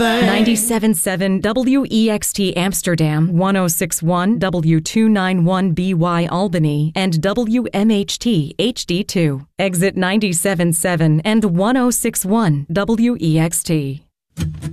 thing. 97.7 WEXT Amsterdam, 106.1 W291 BY Albany, and WMHT HD2. Exit 97.7 and 106.1 WEXT.